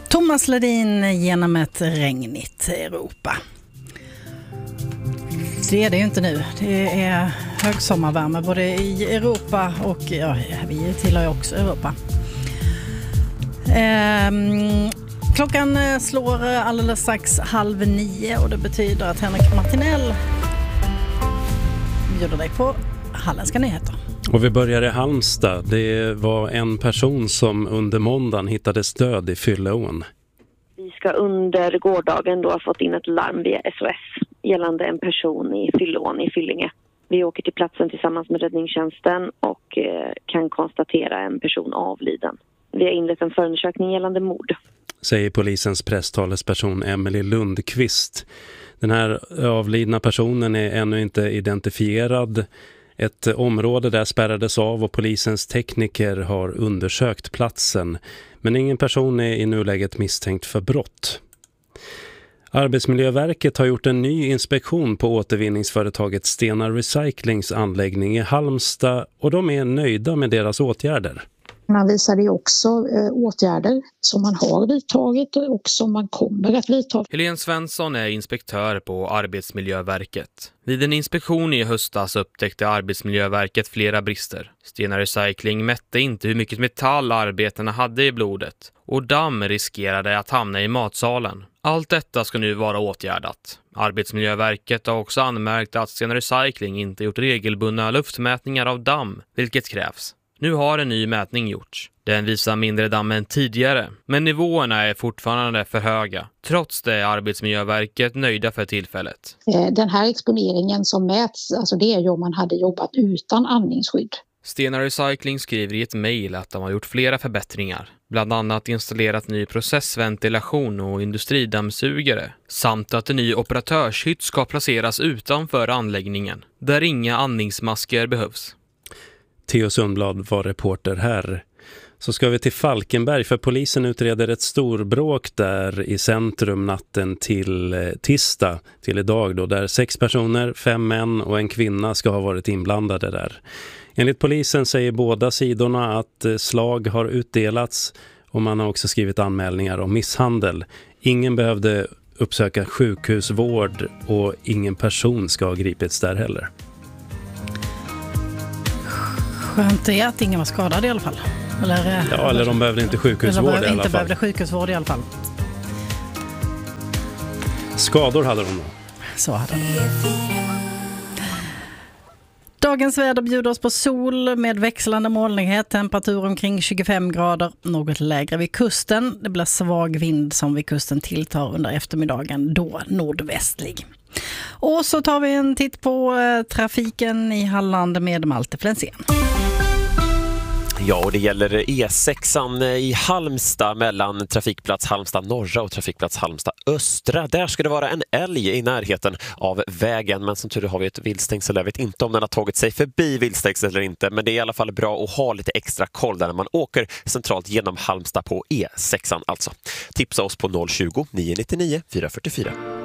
Thomas Ledin genom ett regnigt Europa. Det är det ju inte nu. Det är högsommarvärme både i Europa och vi tillhör ju också Europa. Klockan slår alldeles strax 8:30 och det betyder att Henrik Martinell bjuder dig på Halländska nyheter. Och vi börjar i Halmstad. Det var en person som under måndagen hittades död i Fylleån. Vi ska under gårdagen då ha fått in ett larm via SOS gällande en person i Fylleån i Fyllinge. Vi åker till platsen tillsammans med räddningstjänsten och kan konstatera en person avliden. Vi har inlett en förundersökning gällande mord. Säger polisens presstalesperson Emily Lundqvist. Den här avlidna personen är ännu inte identifierad. Ett område där spärrades av och polisens tekniker har undersökt platsen. Men ingen person är i nuläget misstänkt för brott. Arbetsmiljöverket har gjort en ny inspektion på återvinningsföretaget Stena Recyclings anläggning i Halmstad och de är nöjda med deras åtgärder. Man visade ju också åtgärder som man har vidtagit och som man kommer att vidta. Helene Svensson är inspektör på Arbetsmiljöverket. Vid en inspektion i höstas upptäckte Arbetsmiljöverket flera brister. Stena Recycling mätte inte hur mycket metall arbetarna hade i blodet och damm riskerade att hamna i matsalen. Allt detta ska nu vara åtgärdat. Arbetsmiljöverket har också anmärkt att Stena Recycling inte gjort regelbundna luftmätningar av damm, vilket krävs. Nu har en ny mätning gjorts. Den visar mindre damm än tidigare, men nivåerna är fortfarande för höga. Trots det är Arbetsmiljöverket nöjda för tillfället. Den här exponeringen som mäts, alltså det är ju om man hade jobbat utan andningsskydd. Stena Recycling skriver i ett mejl att de har gjort flera förbättringar. Bland annat installerat ny processventilation och industridammsugare. Samt att en ny operatörshytt ska placeras utanför anläggningen, där inga andningsmasker behövs. Theo Sundblad var reporter här. Så ska vi till Falkenberg för polisen utreder ett storbråk där i centrum natten till tisdag till idag då, där 6 personer, 5 män och en kvinna ska ha varit inblandade där. Enligt polisen säger båda sidorna att slag har utdelats och man har också skrivit anmälningar om misshandel. Ingen behövde uppsöka sjukhusvård och ingen person ska ha gripits där heller. Skönt är att ingen var skadad i alla fall. Eller de behövde inte sjukhusvård i alla fall. Behövde sjukhusvård i alla fall. Skador hade de då. Så hade de. Dagens väder bjuder oss på sol med växlande molnighet, temperatur omkring 25 grader, något lägre vid kusten. Det blir svag vind som vid kusten tilltar under eftermiddagen, då nordvästlig. Och så tar vi en titt på trafiken i Halland med Malte Flensén. Ja, och det gäller E6an i Halmstad mellan trafikplats Halmstad norra och trafikplats Halmstad östra. Där ska det vara en älg i närheten av vägen, men som tur har vi ett viltstängsel. Jag vet inte om den har tagit sig förbi viltstängsel eller inte, men det är i alla fall bra att ha lite extra koll där när man åker centralt genom Halmstad på E6an alltså. Tipsa oss på 020 999 444.